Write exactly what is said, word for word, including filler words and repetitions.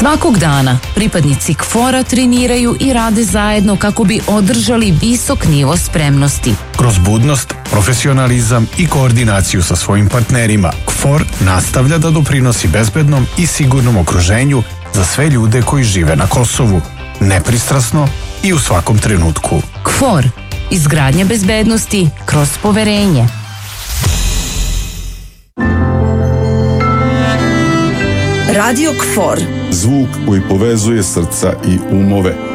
Svakog dana pripadnici K F O R-a treniraju i rade zajedno kako bi održali visok nivo spremnosti. Kroz budnost, profesionalizam i koordinaciju sa svojim partnerima, K F O R nastavlja da doprinosi bezbednom i sigurnom okruženju za sve ljude koji žive na Kosovu, nepristrasno i u svakom trenutku. K F O R. Izgradnja bezbednosti kroz poverenje. Radio K F O R. Zvuk koji povezuje srca i umove.